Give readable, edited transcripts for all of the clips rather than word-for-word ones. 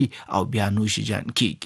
او بیا نوشیجان کیږي.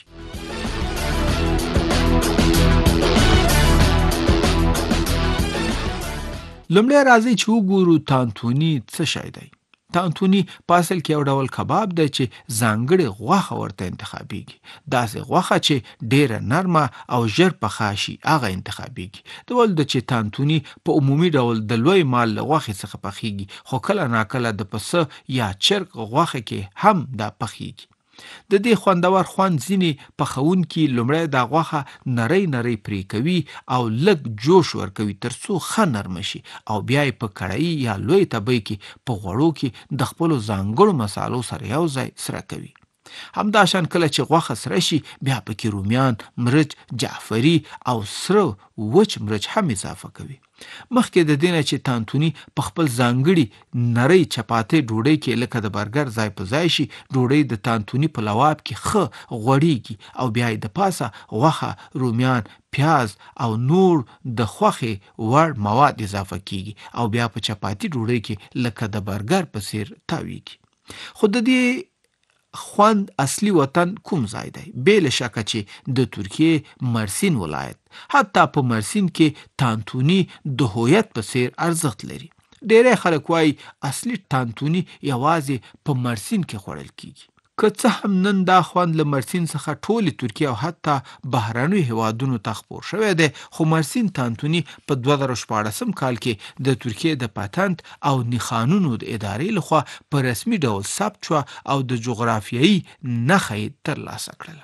لومړی راځي چې وګورو تانتوني څه شی دی. تانتوني په اصل کې یو ډول کباب دی چې ځانګړې غوښه ورته انتخابېږي. داسې غوښه چې ډېره نرمه او ژر پخه شي هغه انتخابېږي. د ولې چې تانتوني په عمومي ډول د لوی مال له غوښې څخه پخېږي، خو کله ناکله د پسه یا چرګ غوښه کې هم دا پخېږي. د دې خوندور خوند ځینې پخوونکي لومړی دا غوښه نری پرې کوي او لږ جوش ورکوي ترڅو ښه نرمه شي او بیا یې په کړايي یا لوی تبۍ کې په غوړو کې د خپلو ځانګړو مصالو سره یو ځای سره کوي. همداشان کله چې غوښه سره شي بیا پکې رومیان، مرچ، جعفری او سره وچ مرچ هم اضافه کوي. مخکې د دې نه چې تانتوني په خپل ځانګړي نری چپاتې ډوډۍ کې لکه د برګر ځای په ځای شي، ډوډۍ د تانتوني په لواب کې ښه غوړېږي او بیا یې د پاسه غوښه، رومیان، پیاز او نور د خوښې وړ مواد اضافه کیږي او بیا په چپاتي ډوډۍ کې لکه د برګر په څیر تاویږي. خو د دې خوند اصلي وطن کوم ځای دی؟ بې له شکه چې د ترکیې مرسین ولایت. حتی په مرسین کې تانتوني د هویت په څیر ارزښت لري. ډېری خلک وایي اصلي تانتوني یوازې په مرسین کې خوړل کیږي. که څه هم نن دا خوند له مرسین څخه ټولې ترکیې او حتی بهرنیو هیوادونو ته خپور شوی دی، خو مرسین تانتوني په 2014 کال کې د ترکیې د پاتنت او نښانونو د ادارې لخوا په رسمي ډول ثبت شوه او د جغرافیایي نښه یې ترلاسه کړله.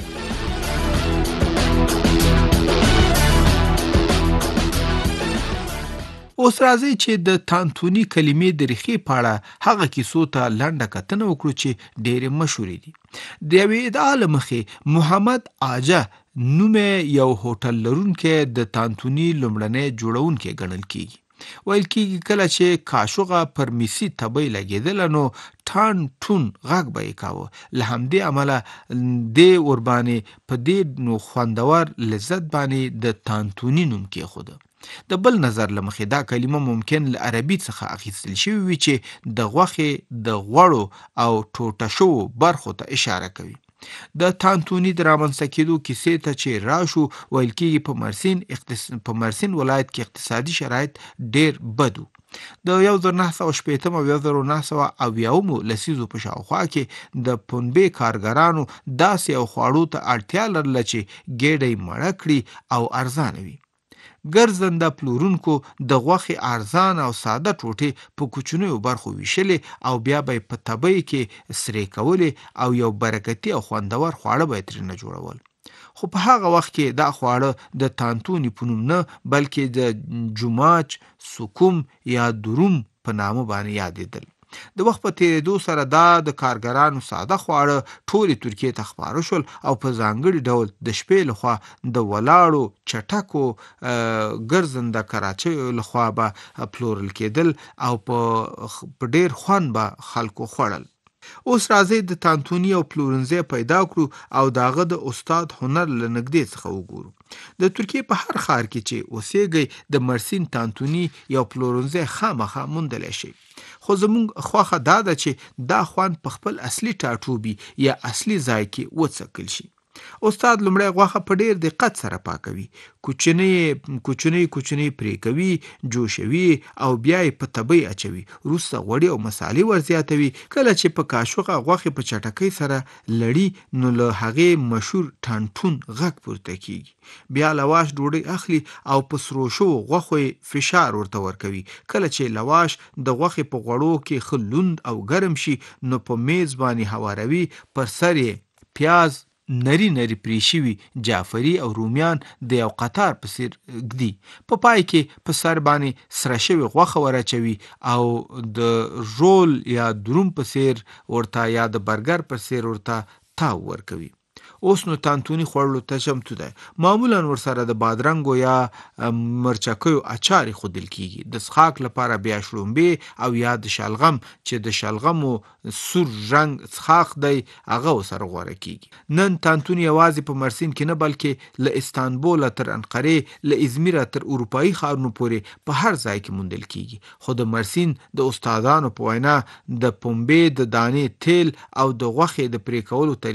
اوس راځي چې د تانتوني کلمې د ریښې په اړه هغه کیسو ته لنډه کتنه وکړو چې ډېرې مشهورې دي. د یوې ادعا له مخې محمد آجه نومې یو هوټل لرونکی د تانتوني لومړنی جوړونکی ګڼل کیږي. ویل کیږي کله چې کاشوغه پر میسي تبۍ لګېدله نو ټان ټون غږ به یې کاوه. له همدې امله دې وربانې په دې خوندور لذت باندې د تانتوني نوم کېښوده. د بل نظر له مخې دا کلمه ممکن له عربي څخه اخیستل شوې وي چې د غوښې د غوړو او ټوټه شوو برخو ته اشاره کوي. د تانتوني د رامنځته کېدو کیسې ته چې راشو، ویل کېږي په مرسین ولایت کې اقتصادي شرایط ډېر بد و. د 1980 او 1990 لسیزو په شاوخوا کې د پنبې کارګرانو داسې یو خواړو ته اړتیا لرله چې ګېډه یې مړه کړي او ارزانه وي. ګرځنده پلورونکو د غوښې ارزان او ساده ټوټې په کوچنیو برخو ویشلې او بیا به په تبۍ کې سرې کولې او یو برکتي او خوندور خواړه به یې ترېنه جوړول. خو په هغه وخت کې دا خواړه د تانتوني په نوم نه بلکې د جوماچ، سکوم یا دروم په نامه باندې یادېدل. د وخت په تېرېدو سره دا د کارګرانو ساده خواړه ټولې ترکیې ته خپاره شول او په ځانګړي ډول د شپې لخوا د ولاړو چټکو ګرځنده کراچیو لخوا به پلورل کېدل او په ډېر خوند به خلکو خوړل. اوس راځي د تانتوني او پلورنځي پیدا کړو او داغه د استاد هنر له نږدې څخه وګورو. د ترکیې په هر ښار کې چې اوسېږئ د مرسین تانتوني یو پلورنځي خامخا موندلی شي. خو زموږ خوښه دا ده چې دا خوند په خپل اصلي ټاټوبي یا اصلي ځای کې وڅکل شي. استاد لومړی غوښه په ډېر دقت سره پاکوي، کوچنی پرې کوي، جوشوي او بیا یې په تبۍ اچوي. وروسته غوړي او مسالې ورزیاتوي. کله چې په کاشوغه غوښې په چټکۍ سره لړي نو له هغې مشهور ټانټون غږ پورته کیږي. بیا لواش ډوډۍ اخلي او په سرو شوو غوښو فشار ورته ورکوي. کله چې لواش د غوښې په غوړو کې ښه لوند او ګرم شي نو په میز باندې هواروي. پر سر یې پیاز، نری پرې شوي جعفری او رومیان د یو قطار په څیر ږدي. په پای کې په سر باندې سره شوي غوښه ورچوي او د رول یا دروم په څیر ورته یا د برګر په څیر ورته تاو ورکوي. اوس نو تانتوني خوړلو ته چمتو ده. معمولا ورسره د بادرنګو یا مرچکیو اچار خودل کیږي. د څښاک لپاره بیا شړومبې او یا د شلغم چې د شلغمو سور رنگ څښاک دی هغه سره غوره کیږي. نن تانتوني یوازې په مرسین کې نه بلکې له استانبول تر انقره، له ازمیر تر اروپאי ښارونو پورې په هر ځای کې موندل کیږي. خو د مرسین د استادانو په وینا د پنبې د دانې تیل او د غوښې د پرې کولو